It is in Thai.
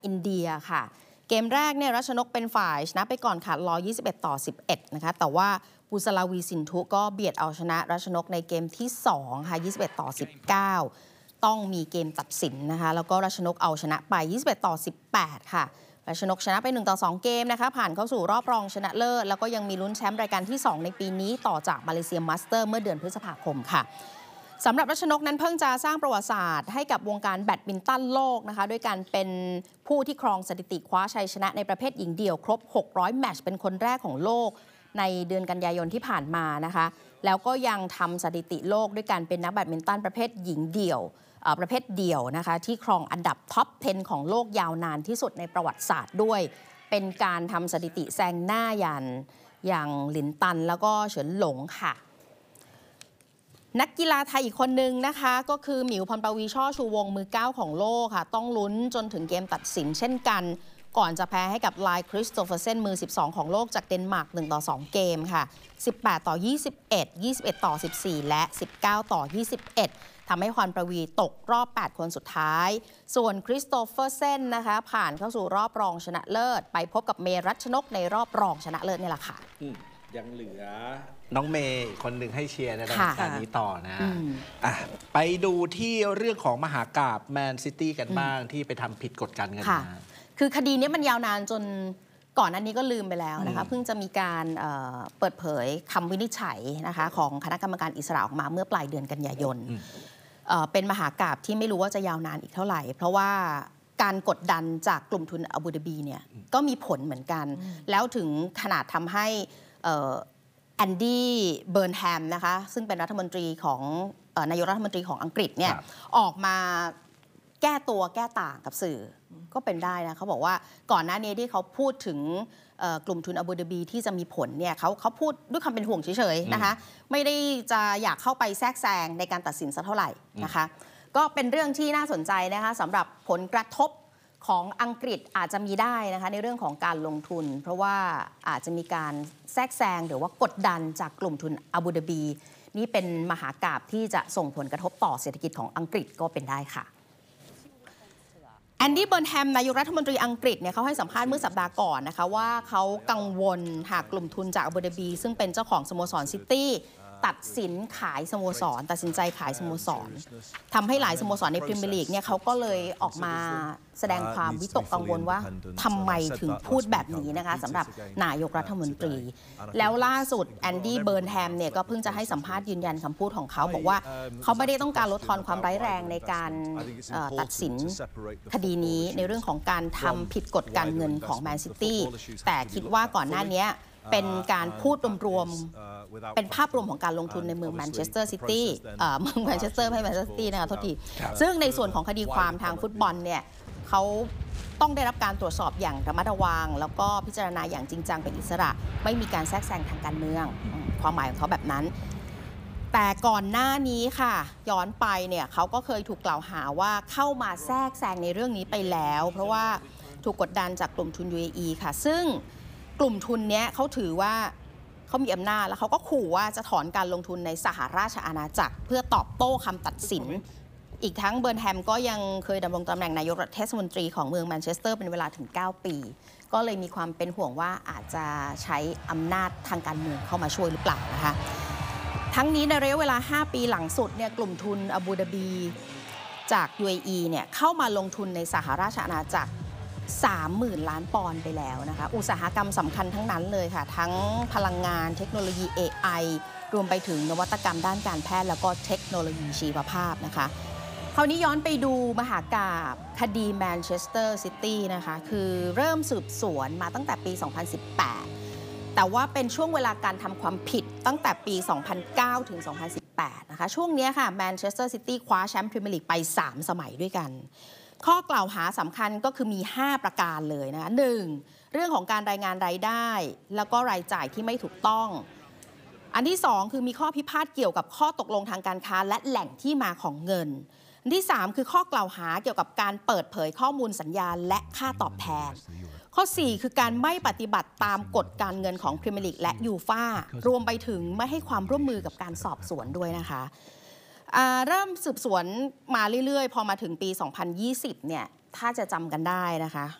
อินเดียค่ะเกมแรกเนี่ยรัชนกเป็นฝ่ายชนะไปก่อนค่ะ121-11นะคะแต่ว่าปุสลาวีสินธุก็เบียดเอาชนะรัชนกในเกมที่2ค่ะ21-19ต้องมีเกมตัดสินนะคะแล้วก็รัชนกเอาชนะไป21-18ค่ะรัชนกชนะไป1-2เกมนะคะผ่านเข้าสู่รอบรองชนะเลิศแล้วก็ยังมีลุ้นแชมป์รายการที่2ในปีนี้ต่อจากมาเลเซียมาสเตอร์เมื่อเดือนพฤษภาคมค่ะสำหรับรัชนกนั้นเพิ่งจะสร้างประวัติศาสตร์ให้กับวงการแบดมินตันโลกนะคะด้วยการเป็นผู้ที่ครองสถิติคว้าชัยชนะในประเภทหญิงเดี่ยวครบ600แมตช์เป็นคนแรกของโลกในเดือนกันยายนที่ผ่านมานะคะแล้วก็ยังทำสถิติโลกด้วยการเป็นนักแบดมินตันประเภทหญิงเดี่ยวประเภทเดี่ยวนะคะที่ครองอันดับท็อป 10 ของโลกยาวนานที่สุดในประวัติศาสตร์ด้วยเป็นการทำสถิติแซงหน้าอย่างหลินตันแล้วก็เฉินหลงค่ะนักกีฬาไทยอีกคนนึงนะคะก็คือหมิวพรปวีช่อชูวงมือ9ของโลกค่ะต้องลุ้นจนถึงเกมตัดสินเช่นกันก่อนจะแพ้ให้กับไลน์คริสโตเฟอร์เซนมือ12ของโลกจากเดนมาร์ก1-2เกมค่ะ18-21 21-14และ19-21ทำให้พรปวีตกรอบ8คนสุดท้ายส่วนคริสโตเฟอร์เซนนะคะผ่านเข้าสู่รอบรองชนะเลิศไปพบกับเมรัชนกในรอบรองชนะเลิศนี่แหละค่ะยังเหลือน้องเมย์คนหนึ่งให้เชียร์ในรายการนี้ต่อนะไปดูที่เรื่องของมหากาพย์แมนซิตี้กันบ้างที่ไปทำผิดกฎการเงินมาคือคดีนี้มันยาวนานจนก่อนอันนี้ก็ลืมไปแล้วนะคะเพิ่งจะมีการเปิดเผยคำวินิจฉัยนะคะของคณะกรรมการอิสระออกมาเมื่อปลายเดือนกันยายนเป็นมหากาพย์ที่ไม่รู้ว่าจะยาวนานอีกเท่าไหร่เพราะว่าการกดดันจากกลุ่มทุนอาบูดาบีเนี่ยก็มีผลเหมือนกันแล้วถึงขนาดทำให้แอนดี้เบิร์นแฮมนะคะซึ่งเป็นรัฐมนตรีของนายกรัฐมนตรีของอังกฤษเนี่ยออกมาแก้ตัวแก้ต่างกับสื่อก็เป็นได้นะเขาบอกว่าก่อนหน้านี้ที่เขาพูดถึงกลุ่มทุนอาบูดาบีที่จะมีผลเนี่ยเขาพูดด้วยคำเป็นห่วงเฉยๆนะคะไม่ได้จะอยากเข้าไปแทรกแซงในการตัดสินสักเท่าไหร่นะคะก็เป็นเรื่องที่น่าสนใจนะคะสำหรับผลกระทบของอังกฤษอาจจะมีได้นะคะในเรื่องของการลงทุนเพราะว่าอาจจะมีการแทรกแซงหรือว่ากดดันจากกลุ่มทุนอาบูดาบีนี่เป็นมหากาพย์ที่จะส่งผลกระทบต่อเศรษฐกิจของอังกฤษก็เป็นได้ค่ะแอนดี้เบิร์นแฮมนายกรัฐมนตรีอังกฤษเนี่ยเขาให้สัมภาษณ์เมื่อสัปดาห์ก่อนนะคะว่าเขากังวลหากกลุ่มทุนจากอาบูดาบีซึ่งเป็นเจ้าของสโมสรซิตี้ตัดสินขายสโมสรตัดสินใจขายสโมสรทำให้หลายสโมสรในพรีเมียร์ลีกเนี่ยเขาก็เลยออกมาแสดงความวิตกกังวลว่าทำไมถึงพูดแบบนี้นะคะสำหรับนายกรัฐมนตรีแล้วล่าสุดแอนดี้เบิร์นแฮมเนี่ยก็เพิ่งจะให้สัมภาษณ์ยืนยันคำพูดของเขาบอกว่าเขาไม่ได้ต้องการลดทอนความร้ายแรงในการตัดสินคดีนี้ในเรื่องของการทำผิดกฎการเงินของแมนซิตี้แต่คิดว่าก่อนหน้านี้เป็นการพูดรวมๆเป็นภาพรวมของการลงทุนในเมืองแมนเชสเตอร์ซิตี้เมืองแมนเชสเตอร์ไม่แมนเชสเตอร์ซิตี้นะคะโทษทีซึ่งในส่วนของคดีความทางฟุตบอลเนี่ยเขาต้องได้รับการตรวจสอบอย่างระมัดระวังแล้วก็พิจารณาอย่างจริงจังเป็นอิสระไม่มีการแทรกแซงทางการเมืองความหมายของเขาแบบนั้นแต่ก่อนหน้านี้ค่ะย้อนไปเนี่ยเขาก็เคยถูกกล่าวหาว่าเข้ามาแทรกแซงในเรื่องนี้ไปแล้วเพราะว่าถูกกดดันจากกลุ่มทุน UAE ค่ะซึ่งกลุ่มทุนเนี้ยเขาถือว่าเขามีอำนาจแล้วเขาก็ขู่ว่าจะถอนการลงทุนในสหราชอาณาจักรเพื่อตอบโต้คำตัดสินอีกทั้งเบิร์นแฮมก็ยังเคยดำรงตำแหน่งนายกเทศมนตรีของเมืองแมนเชสเตอร์เป็นเวลาถึง9ปีก็เลยมีความเป็นห่วงว่าอาจจะใช้อำนาจทางการเมืองเข้ามาช่วยหรือเปล่านะคะทั้งนี้ในระยะเวลา5ปีหลังสุดเนี่ยกลุ่มทุนอาบูดาบีจาก UAE เนี่ยเข้ามาลงทุนในสหราชอาณาจักร30,000 ล้านปอนด์ไปแล้วนะคะอุตสาหกรรมสำคัญทั้งนั้นเลยค่ะทั้งพลังงานเทคโนโลยี AI รวมไปถึงนวัตกรรมด้านการแพทย์แล้วก็เทคโนโลยีชีวภาพนะคะคราวนี้ย้อนไปดูมหากาพย์คดีแมนเชสเตอร์ซิตี้นะคะคือเริ่มสืบสวนมาตั้งแต่ปี 2018 แต่ว่าเป็นช่วงเวลาการทำความผิดตั้งแต่ปี 2009 ถึง 2018 นะคะช่วงนี้ค่ะแมนเชสเตอร์ซิตี้คว้าแชมป์พรีเมียร์ลีกไป3 สมัยด้วยกันข้อกล่าวหาสำคัญก็คือมี5ประการเลยนะ 1. เรื่องของการรายงานรายได้แล้วก็รายจ่ายที่ไม่ถูกต้องอันที่2คือมีข้อพิพาทเกี่ยวกับข้อตกลงทางการค้าและแหล่งที่มาของเงินอันที่3คือข้อกล่าวหาเกี่ยวกับการเปิดเผยข้อมูลสัญญาและค่าตอบแทนข้อ4คือการไม่ปฏิบัติตามกฎการเงินของพรีเมียร์ลีกและยูฟ่ารวมไปถึงไม่ให้ความร่วมมือกับการสอบสวนด้วยนะคะเริ่มสืบสวนมาเรื่อยๆพอมาถึงปี 2020 เนี่ยถ้าจะจำกันได้นะคะ